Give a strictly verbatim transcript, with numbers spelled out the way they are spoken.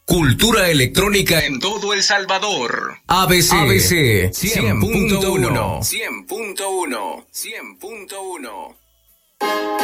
Cultura electrónica en todo El Salvador. A B C. A B C cien punto uno. cien punto uno. cien punto uno.